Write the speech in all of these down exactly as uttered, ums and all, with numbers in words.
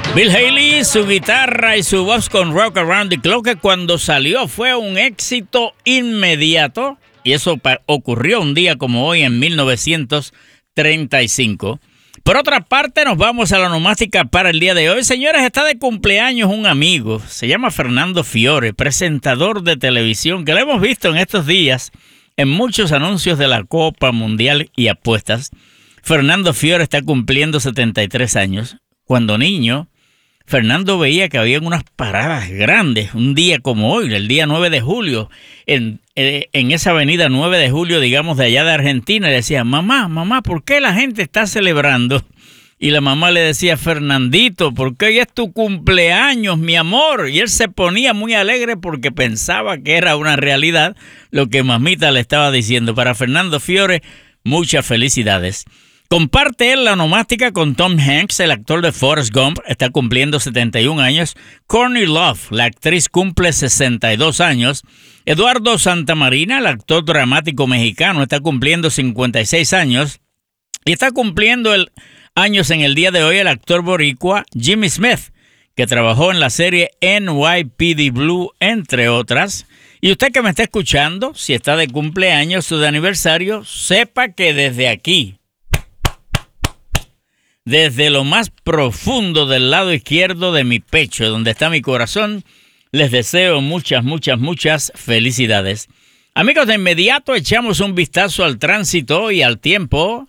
Bill Haley, su guitarra y su voz con Rock Around the Clock, que cuando salió fue un éxito inmediato, y eso ocurrió un día como hoy en mil novecientos treinta y cinco. Por otra parte, nos vamos a la onomástica para el día de hoy. Señores, está de cumpleaños un amigo, se llama Fernando Fiore, presentador de televisión, que lo hemos visto en estos días en muchos anuncios de la Copa Mundial y apuestas. Fernando Fiore está cumpliendo setenta y tres años. Cuando niño, Fernando veía que había unas paradas grandes, un día como hoy, el día nueve de julio, en, en esa avenida nueve de julio, digamos, de allá de Argentina, y decía, mamá, mamá, ¿por qué la gente está celebrando? Y la mamá le decía, Fernandito, porque hoy es tu cumpleaños, mi amor. Y él se ponía muy alegre porque pensaba que era una realidad lo que mamita le estaba diciendo. Para Fernando Fiore, muchas felicidades. Comparte él la onomástica con Tom Hanks, el actor de Forrest Gump, está cumpliendo setenta y un años. Courtney Love, la actriz, cumple sesenta y dos años. Eduardo Santamarina, el actor dramático mexicano, está cumpliendo cincuenta y seis años. Y está cumpliendo el, años en el día de hoy el actor boricua Jimmy Smith, que trabajó en la serie N Y P D Blue, entre otras. Y usted que me está escuchando, si está de cumpleaños o de aniversario, sepa que desde aquí, desde lo más profundo del lado izquierdo de mi pecho, donde está mi corazón, les deseo muchas, muchas, muchas felicidades. Amigos, de inmediato echamos un vistazo al tránsito y al tiempo,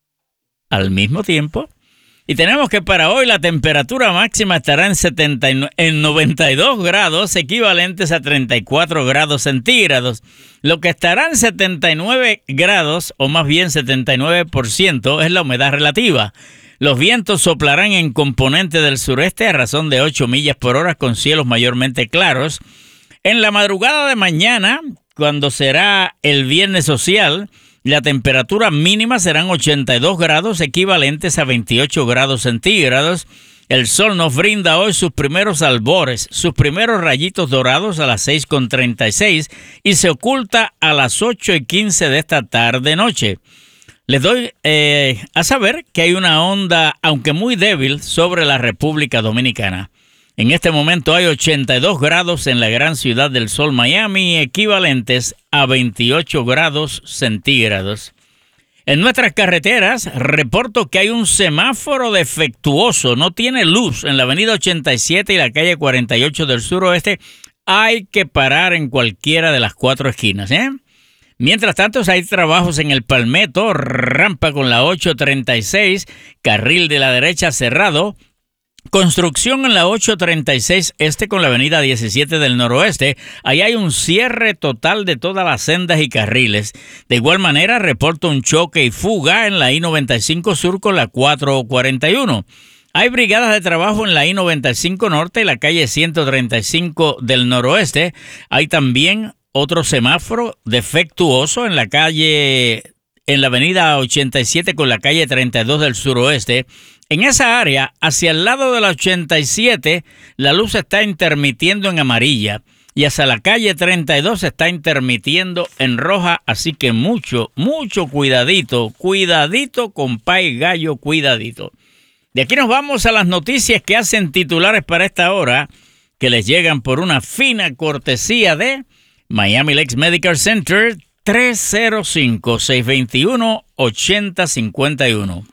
al mismo tiempo. Y tenemos que para hoy la temperatura máxima estará en, setenta y nueve, en noventa y dos grados, equivalentes a treinta y cuatro grados centígrados. Lo que estará en setenta y nueve grados, o más bien setenta y nueve por ciento, es la humedad relativa. Los vientos soplarán en componente del sureste a razón de ocho millas por hora con cielos mayormente claros. En la madrugada de mañana, cuando será el viernes social, la temperatura mínima serán ochenta y dos grados, equivalentes a veintiocho grados centígrados. El sol nos brinda hoy sus primeros albores, sus primeros rayitos dorados a las seis con treinta y seis y se oculta a las ocho y quince de esta tarde-noche. Les doy eh, a saber que hay una onda, aunque muy débil, sobre la República Dominicana. En este momento hay ochenta y dos grados en la gran ciudad del sol, Miami, equivalentes a veintiocho grados centígrados. En nuestras carreteras, reporto que hay un semáforo defectuoso, no tiene luz en la avenida ochenta y siete y la calle cuarenta y ocho del suroeste. Hay que parar en cualquiera de las cuatro esquinas, ¿eh? Mientras tanto, hay trabajos en el Palmetto, rampa con la ocho treinta y seis, carril de la derecha cerrado. Construcción en la ocho treinta y seis este con la avenida diecisiete del noroeste. Ahí hay un cierre total de todas las sendas y carriles. De igual manera, reporta un choque y fuga en la I noventa y cinco sur con la cuatro cuarenta y uno. Hay brigadas de trabajo en la I noventa y cinco norte y la calle ciento treinta y cinco del noroeste. Hay también otro semáforo defectuoso en la calle, en la avenida ochenta y siete con la calle treinta y dos del suroeste. En esa área, hacia el lado de la ochenta y siete, la luz está intermitiendo en amarilla y hacia la calle treinta y dos está intermitiendo en roja, así que mucho, mucho cuidadito, cuidadito, compay gallo, cuidadito. De aquí nos vamos a las noticias que hacen titulares para esta hora, que les llegan por una fina cortesía de Miami Lakes Medical Center, tres cero cinco, seis dos uno, ocho cero cinco uno.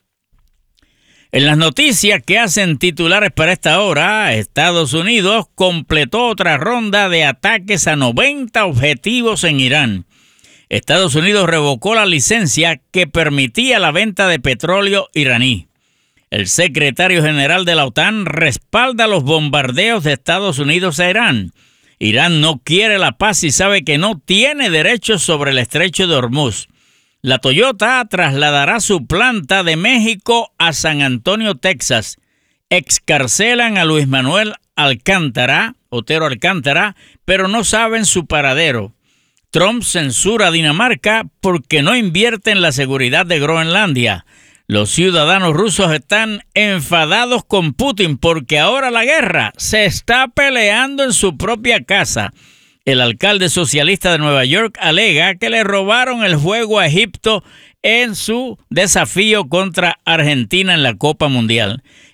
En las noticias que hacen titulares para esta hora, Estados Unidos completó otra ronda de ataques a noventa objetivos en Irán. Estados Unidos revocó la licencia que permitía la venta de petróleo iraní. El secretario general de la OTAN respalda los bombardeos de Estados Unidos a Irán. Irán no quiere la paz y sabe que no tiene derechos sobre el estrecho de Hormuz. La Toyota trasladará su planta de México a San Antonio, Texas. Excarcelan a Luis Manuel Alcántara, Otero Alcántara, pero no saben su paradero. Trump censura a Dinamarca porque no invierte en la seguridad de Groenlandia. Los ciudadanos rusos están enfadados con Putin porque ahora la guerra se está peleando en su propia casa. El alcalde socialista de Nueva York alega que le robaron el juego a Egipto en su desafío contra Argentina en la Copa Mundial.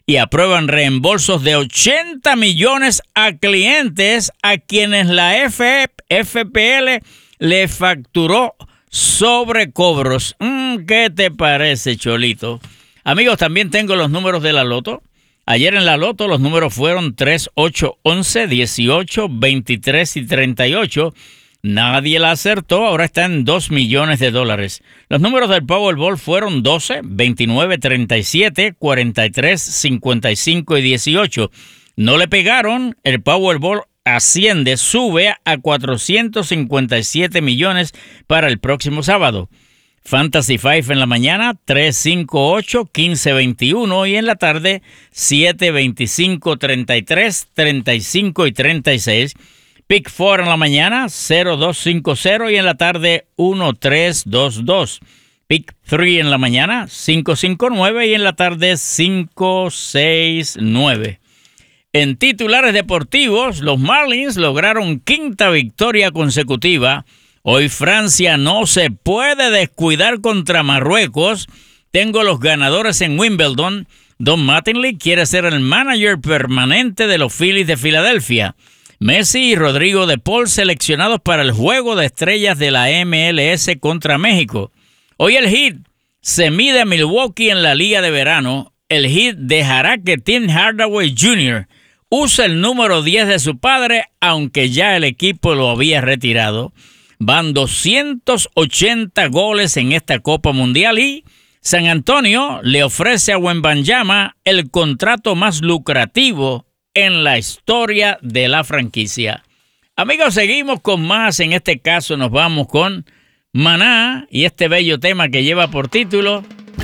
y aprueban reembolsos de ochenta millones a clientes a quienes la F P L le facturó sobrecobros. Mm, ¿Qué te parece, Cholito? Amigos, también tengo los números de la Loto. Ayer en la Loto los números fueron tres, ocho, once, dieciocho, veintitrés y treinta y ocho. Nadie la acertó, ahora está en dos millones de dólares. Los números del Powerball fueron doce, veintinueve, treinta y siete, cuarenta y tres, cincuenta y cinco y dieciocho. No le pegaron, el Powerball asciende, sube a cuatrocientos cincuenta y siete millones para el próximo sábado. Fantasy Five en la mañana, tres, cinco, ocho, quince, veintiuno y en la tarde, siete, veinticinco, treinta y tres, treinta y cinco y treinta y seis. Pick Four en la mañana, cero, dos, cinco, cero y en la tarde, uno, tres, dos, dos. Pick Three en la mañana, cinco, cinco, nueve y en la tarde, cinco, seis, nueve. En titulares deportivos, los Marlins lograron quinta victoria consecutiva. Hoy Francia no se puede descuidar contra Marruecos. Tengo los ganadores en Wimbledon. Don Mattingly quiere ser el manager permanente de los Phillies de Filadelfia. Messi y Rodrigo de Paul seleccionados para el Juego de Estrellas de la M L S contra México. Hoy el Heat se mide a Milwaukee en la Liga de Verano. El Heat dejará que Tim Hardaway junior use el número diez de su padre, aunque ya el equipo lo había retirado. Van doscientos ochenta goles en esta Copa Mundial y San Antonio le ofrece a Wembanyama el contrato más lucrativo en la historia de la franquicia. Amigos, seguimos con más. En este caso nos vamos con Maná y este bello tema que lleva por título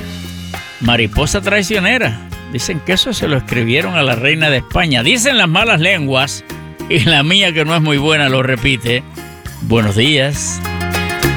Mariposa Traicionera. Dicen que eso se lo escribieron a la reina de España. Dicen las malas lenguas y la mía, que no es muy buena, lo repite. Buenos días.